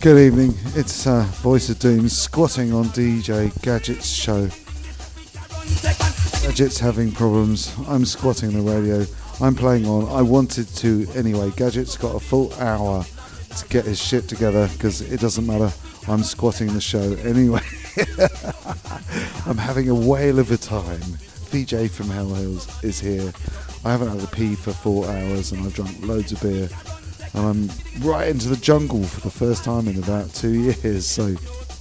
Good evening, it's Voice of Doom squatting on DJ Gadget's show. Gadget's having problems, I'm squatting on the radio, I'm playing on, I wanted to anyway. Gadget's got a full hour to get his shit together because it doesn't matter, I'm squatting the show anyway. I'm having a whale of a time. VJ from Hell Hills is here. I haven't had a pee for 4 hours and I've drunk loads of beer. And I'm right into the jungle for the first time in about 2 years, so